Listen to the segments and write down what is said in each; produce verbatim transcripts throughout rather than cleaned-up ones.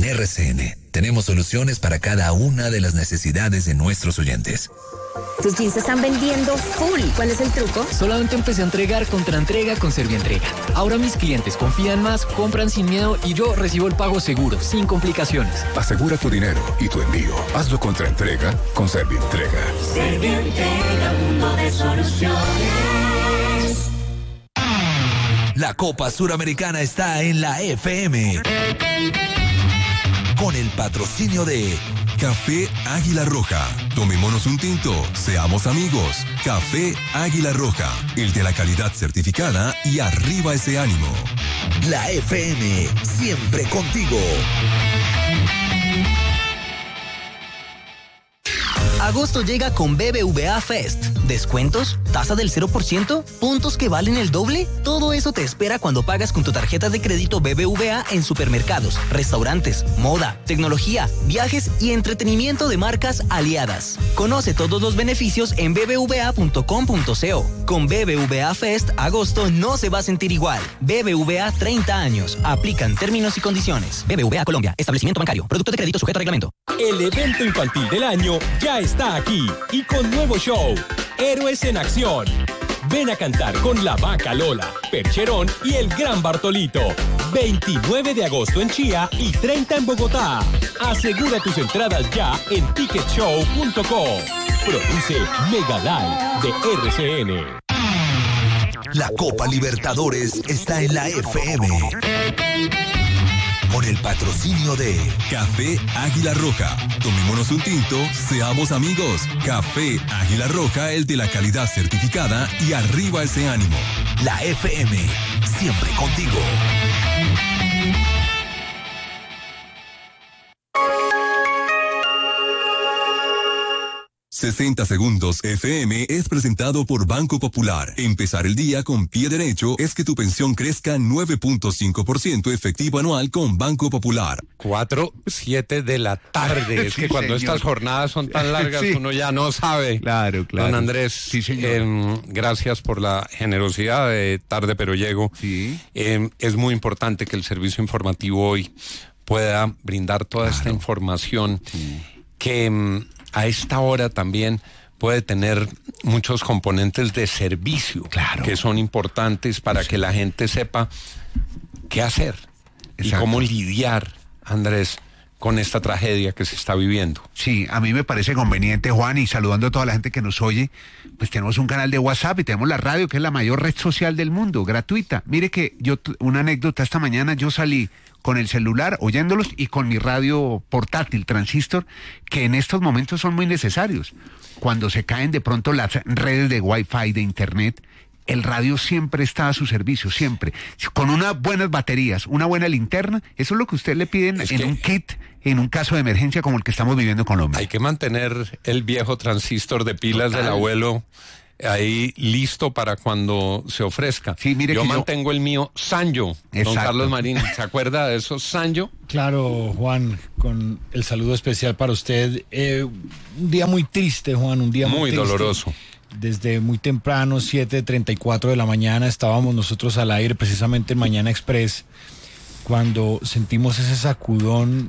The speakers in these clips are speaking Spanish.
R C N tenemos soluciones para cada una de las necesidades de nuestros oyentes. Tus jeans se están vendiendo full. ¿Cuál es el truco? Solamente empecé a entregar contra entrega con Servientrega. Ahora mis clientes confían más, compran sin miedo y yo recibo el pago seguro, sin complicaciones. Asegura tu dinero y tu envío. Hazlo contra entrega con Servientrega. Servientrega, mundo de soluciones. La Copa Suramericana está en la F M. Con el patrocinio de Café Águila Roja. Tomémonos un tinto, seamos amigos. Café Águila Roja, el de la calidad certificada y arriba ese ánimo. La F M, siempre contigo. Agosto llega con B B V A Fest. ¿Descuentos? ¿Tasa del cero por ciento? ¿Puntos que valen el doble? Todo eso te espera cuando pagas con tu tarjeta de crédito B B V A en supermercados, restaurantes, moda, tecnología, viajes y entretenimiento de marcas aliadas. Conoce todos los beneficios en b b v a punto com punto co. Con B B V A Fest, agosto no se va a sentir igual. B B V A treinta años. Aplican términos y condiciones. B B V A Colombia. Establecimiento bancario. Producto de crédito sujeto a reglamento. El evento infantil del año ya está aquí y con nuevo show, Héroes en Acción. Ven a cantar con la Vaca Lola, Percherón y el Gran Bartolito. veintinueve de agosto en Chía y treinta en Bogotá. Asegura tus entradas ya en ticket show punto co. Produce Megalive de R C N. La Copa Libertadores está en la F M. Con el patrocinio de Café Águila Roja. Tomémonos un tinto, seamos amigos. Café Águila Roja, el de la calidad certificada y arriba ese ánimo. La F M, siempre contigo. sesenta segundos F M es presentado por Banco Popular. Empezar el día con pie derecho es que tu pensión crezca nueve punto cinco por ciento efectivo anual con Banco Popular. Cuatro, siete de la tarde. Es Sí, que cuando señor. estas jornadas son tan largas, Sí. uno ya no sabe. Claro, claro. Don Andrés, Sí, señor. eh, gracias por la generosidad de tarde, pero llego. Sí. Eh, es muy importante que el servicio informativo hoy pueda brindar toda Claro. esta información que mm, a esta hora también puede tener muchos componentes de servicio Claro. que son importantes para que la gente sepa qué hacer y Exacto. cómo lidiar, Andrés, con esta tragedia que se está viviendo. Sí, a mí me parece conveniente, Juan, y saludando a toda la gente que nos oye, pues tenemos un canal de WhatsApp y tenemos la radio, que es la mayor red social del mundo, gratuita. Mire que yo, t- una anécdota, esta mañana yo salí con el celular oyéndolos y con mi radio portátil, transistor, que en estos momentos son muy necesarios. Cuando se caen de pronto las redes de Wi-Fi, de Internet, el radio siempre está a su servicio, siempre. Con unas buenas baterías, una buena linterna, eso es lo que usted le piden Es en que- un kit, en un caso de emergencia como el que estamos viviendo en Colombia. Hay que mantener el viejo transistor de pilas Total. del abuelo ahí listo para cuando se ofrezca. Sí, mire yo que yo- mantengo el mío Sanyo, don Exacto. Carlos Marín. ¿Se acuerda de eso, Sanyo? Claro, Juan, con el saludo especial para usted. Eh, un día muy triste, Juan, un día muy, Muy triste. doloroso. Desde muy temprano, siete treinta y cuatro de la mañana, estábamos nosotros al aire, precisamente en Mañana Express, cuando sentimos ese sacudón,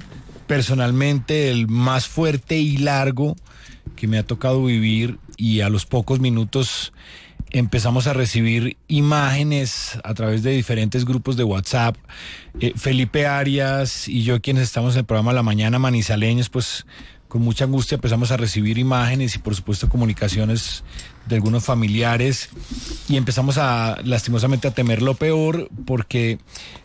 personalmente el más fuerte y largo que me ha tocado vivir, y a los pocos minutos empezamos a recibir imágenes a través de diferentes grupos de WhatsApp. Eh, Felipe Arias y yo, quienes estamos en el programa La Mañana, manizaleños, pues con mucha angustia empezamos a recibir imágenes y por supuesto comunicaciones de algunos familiares, y empezamos a lastimosamente a temer lo peor, porque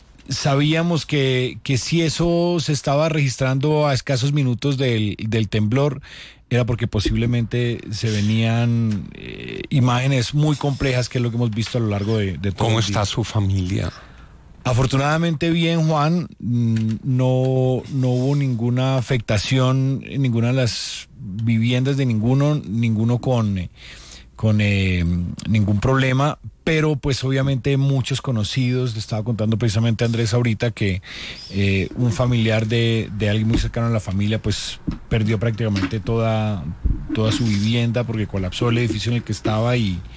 sabíamos que, que si eso se estaba registrando a escasos minutos del, del temblor, era porque posiblemente se venían eh, imágenes muy complejas, que es lo que hemos visto a lo largo de, de todo ¿Cómo el está día. su familia? Afortunadamente bien, Juan. Mm, no, no hubo ninguna afectación en ninguna de las viviendas de ninguno, ninguno con, eh, con eh, ningún problema, pero pues obviamente muchos conocidos. Le estaba contando precisamente a Andrés ahorita que eh, un familiar de, de alguien muy cercano a la familia pues perdió prácticamente toda, toda su vivienda porque colapsó el edificio en el que estaba, y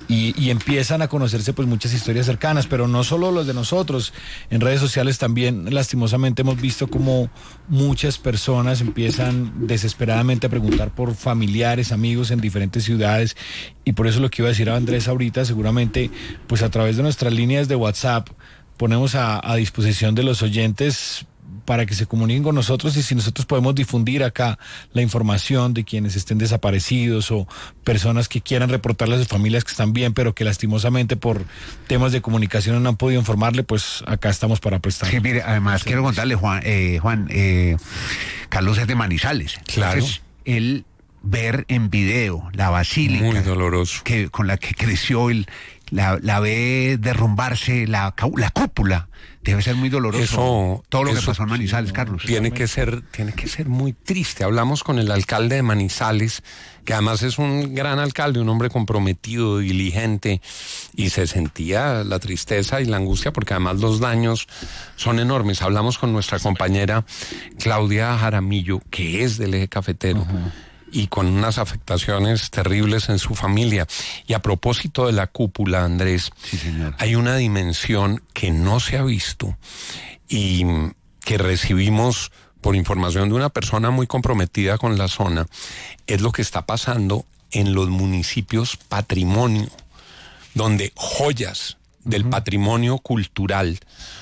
y, y empiezan a conocerse pues muchas historias cercanas, pero no solo los de nosotros. En redes sociales también lastimosamente hemos visto como muchas personas empiezan desesperadamente a preguntar por familiares, amigos en diferentes ciudades, y por eso lo que iba a decir a Andrés ahorita, seguramente pues a través de nuestras líneas de WhatsApp ponemos a, a disposición de los oyentes para que se comuniquen con nosotros, y si nosotros podemos difundir acá la información de quienes estén desaparecidos o personas que quieran reportarle a sus familias que están bien, pero que lastimosamente por temas de comunicación no han podido informarle, pues acá estamos para prestar. Sí, mire, además quiero contarle, Juan, eh, Juan eh, Carlos es de Manizales. Claro. Entonces, él ver en video la basílica. Muy doloroso. Que, con la que creció, él, la, la ve derrumbarse, la, la cúpula. Debe ser muy doloroso eso, todo lo eso que pasó en Manizales, Carlos. Tiene que ser, tiene que ser muy triste. Hablamos con el alcalde de Manizales, que además es un gran alcalde, un hombre comprometido, diligente, y se sentía la tristeza y la angustia porque además los daños son enormes. Hablamos con nuestra compañera Claudia Jaramillo, que es del Eje Cafetero. Uh-huh. Y con unas afectaciones terribles en su familia. Y a propósito de la cúpula, Andrés, sí, señor, hay una dimensión que no se ha visto y que recibimos por información de una persona muy comprometida con la zona. Es lo que está pasando en los municipios patrimonio, donde joyas del uh-huh. patrimonio cultural,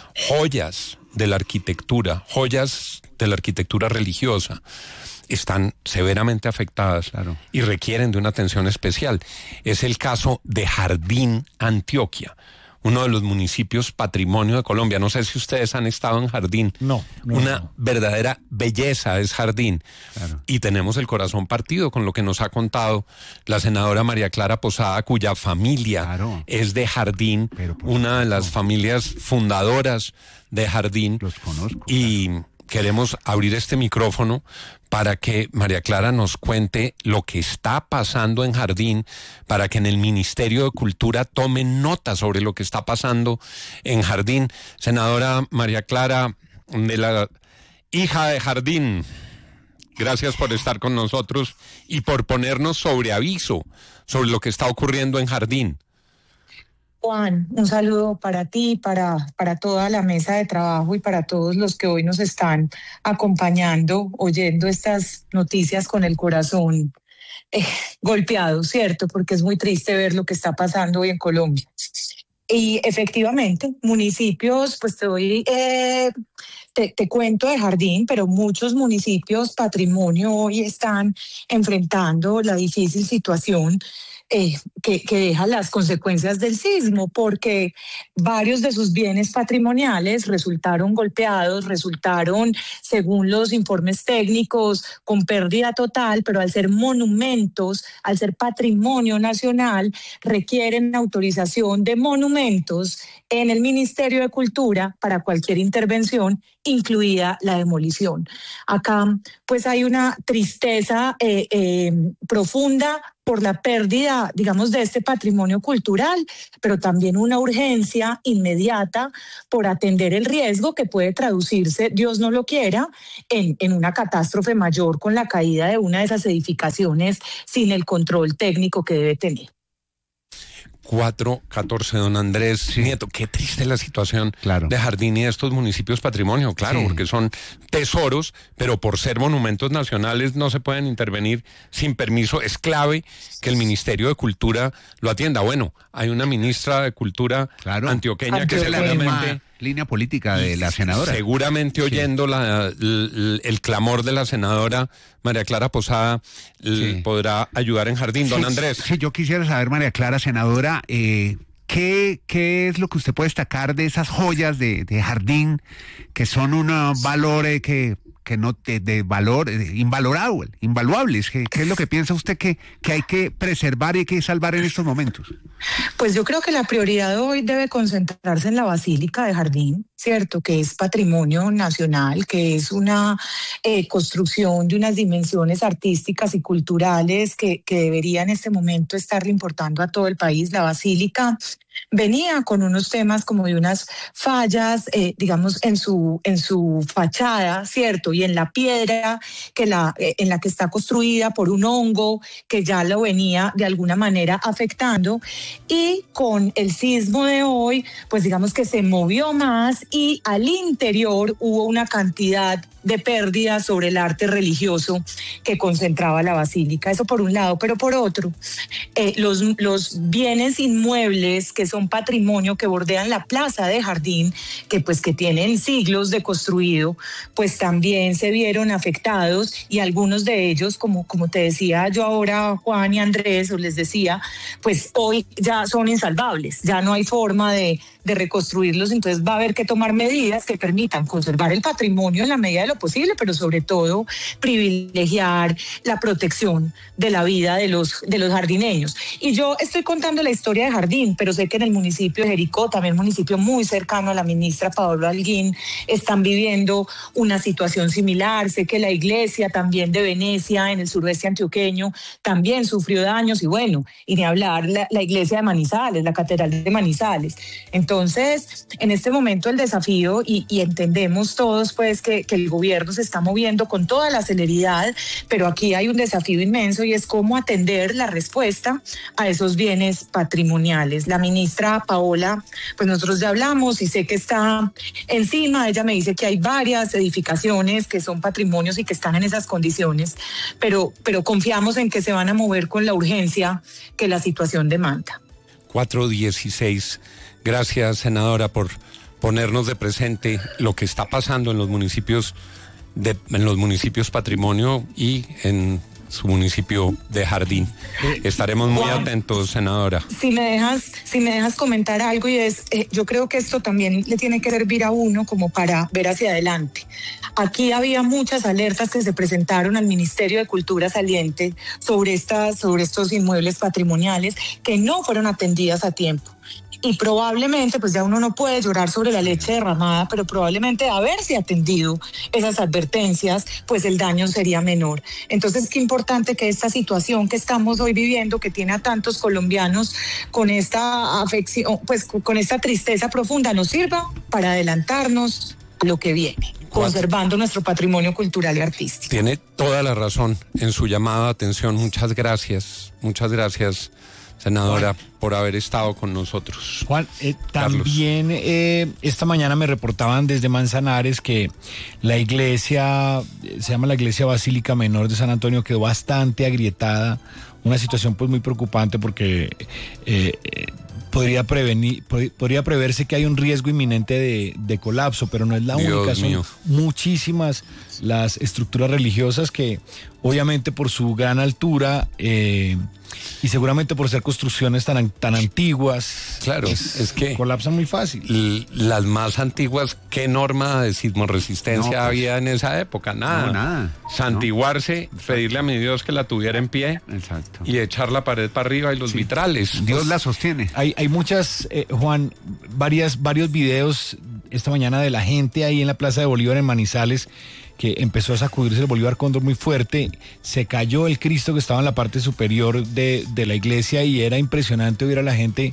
joyas de la arquitectura, joyas de la arquitectura religiosa, están severamente afectadas, claro, y requieren de una atención especial. Es el caso de Jardín, Antioquia, uno de los municipios patrimonio de Colombia. No sé si ustedes han estado en Jardín. No. no una no. verdadera belleza es Jardín. Claro. Y tenemos el corazón partido con lo que nos ha contado la senadora María Clara Posada, cuya familia claro. es de Jardín, una de las familias fundadoras de Jardín. Los conozco. Y claro. queremos abrir este micrófono para que María Clara nos cuente lo que está pasando en Jardín, para que en el Ministerio de Cultura tomen nota sobre lo que está pasando en Jardín. Senadora María Clara, de la hija de Jardín, gracias por estar con nosotros y por ponernos sobre aviso sobre lo que está ocurriendo en Jardín. Juan, un saludo para ti, para, para toda la mesa de trabajo y para todos los que hoy nos están acompañando, oyendo estas noticias con el corazón eh, golpeado, ¿cierto? Porque es muy triste ver lo que está pasando hoy en Colombia. Y efectivamente, municipios, pues te doy, eh, te, te cuento de Jardín, pero muchos municipios patrimonio hoy están enfrentando la difícil situación Eh, que, que deja las consecuencias del sismo, porque varios de sus bienes patrimoniales resultaron golpeados, resultaron, según los informes técnicos, con pérdida total, pero al ser monumentos, al ser patrimonio nacional, requieren autorización de monumentos en el Ministerio de Cultura para cualquier intervención, incluida la demolición. Acá, pues hay una tristeza eh, eh, profunda por la pérdida, digamos, de este patrimonio cultural, pero también una urgencia inmediata por atender el riesgo que puede traducirse, Dios no lo quiera, en, en una catástrofe mayor con la caída de una de esas edificaciones sin el control técnico que debe tener. cuatro catorce, don Andrés sí. Nieto, qué triste la situación claro. de Jardín y de estos municipios patrimonio, claro, sí. porque son tesoros, pero por ser monumentos nacionales no se pueden intervenir sin permiso. Es clave que el Ministerio de Cultura lo atienda. Bueno, hay una ministra de Cultura claro. antioqueña, antioqueña que seguramente... línea política de la senadora. Seguramente oyendo sí. la, el, el clamor de la senadora María Clara Posada sí. podrá ayudar en Jardín. Don sí, Andrés. Sí, yo quisiera saber, María Clara, senadora, eh, ¿qué, ¿qué es lo que usted puede destacar de esas joyas de, de Jardín que son un valor eh, que... que no de, de valor eh, invalorable, invaluables? ¿Qué, ¿Qué es lo que piensa usted que, que hay que preservar y hay que salvar en estos momentos? Pues yo creo que la prioridad hoy debe concentrarse en la Basílica de Jardín, ¿cierto? Que es patrimonio nacional, que es una eh, construcción de unas dimensiones artísticas y culturales que, que debería en este momento estarle importando a todo el país. La Basílica venía con unos temas como de unas fallas, eh, digamos, en su, en su fachada, ¿cierto? Y en la piedra que la, eh, en la que está construida por un hongo que ya lo venía de alguna manera afectando. Y con el sismo de hoy, pues digamos que se movió más y al interior hubo una cantidad de pérdidas sobre el arte religioso que concentraba la basílica. Eso por un lado, pero por otro, eh, los, los bienes inmuebles que son patrimonio que bordean la plaza de Jardín, que pues que tienen siglos de construido, pues también se vieron afectados y algunos de ellos, como, como te decía yo ahora, Juan y Andrés, o les decía, pues hoy ya son insalvables, ya no hay forma de, de reconstruirlos, entonces va a haber que tomar medidas que permitan conservar el patrimonio en la medida de lo posible, pero sobre todo privilegiar la protección de la vida de los, de los jardineños. Y yo estoy contando la historia de Jardín, pero sé que en el municipio de Jericó, también municipio muy cercano a la ministra Paola Holguín, están viviendo una situación similar. Sé que la iglesia también de Venecia, en el suroeste antioqueño, también sufrió daños y bueno, y ni hablar la, la iglesia de Manizales, la catedral de Manizales. Entonces, en este momento el desafío, y, y entendemos todos pues que, que el gobierno se está moviendo con toda la celeridad, pero aquí hay un desafío inmenso y es cómo atender la respuesta a esos bienes patrimoniales. La ministra Paola, pues nosotros ya hablamos y sé que está encima, ella me dice que hay varias edificaciones que son patrimonios y que están en esas condiciones, pero, pero confiamos en que se van a mover con la urgencia que la situación demanda. cuatro dieciséis. Gracias, senadora, por ponernos de presente lo que está pasando en los municipios de, en los municipios patrimonio y en su municipio de Jardín. Estaremos muy Juan, atentos, senadora. Si me dejas, si me dejas comentar algo, y es, eh, yo creo que esto también le tiene que servir a uno como para ver hacia adelante. Aquí había muchas alertas que se presentaron al Ministerio de Cultura saliente sobre estas, sobre estos inmuebles patrimoniales que no fueron atendidas a tiempo. Y probablemente, pues ya uno no puede llorar sobre la leche derramada, pero probablemente haberse atendido esas advertencias, pues el daño sería menor. Entonces, qué importante que esta situación que estamos hoy viviendo, que tiene a tantos colombianos con esta afección, pues con esta tristeza profunda, nos sirva para adelantarnos a lo que viene, conservando nuestro patrimonio cultural y artístico. Tiene toda la razón en su llamada de atención. Muchas gracias, muchas gracias, senadora, Juan, por haber estado con nosotros. Juan, eh, también eh, esta mañana me reportaban desde Manzanares que la iglesia, se llama la Iglesia Basílica Menor de San Antonio, quedó bastante agrietada, una situación pues muy preocupante porque eh, eh, podría prevenir, pod- podría preverse que hay un riesgo inminente de, de colapso, pero no es la Dios única, mío. son muchísimas las estructuras religiosas que obviamente por su gran altura eh, y seguramente por ser construcciones tan, tan antiguas, claro, pues, es que colapsan muy fácil. L- las más antiguas, ¿qué norma de sismoresistencia No, pues, había en esa época? Nada. No, nada. Santiguarse, no. Pedirle a mi Dios que la tuviera en pie. Exacto. Y echar la pared para arriba y los sí. vitrales. Dios la sostiene. Hay, hay muchas, eh, Juan, varias, varios videos esta mañana de la gente ahí en la Plaza de Bolívar en Manizales, que empezó a sacudirse el Bolívar Cóndor muy fuerte, se cayó el Cristo que estaba en la parte superior de, de la iglesia y era impresionante oír a la gente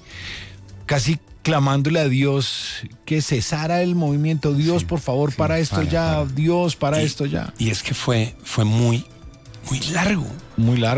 casi clamándole a Dios que cesara el movimiento. Dios, sí, por favor, sí, para esto para, ya, para. Dios, para y, esto ya. Y es que fue, fue muy, muy largo. Muy largo.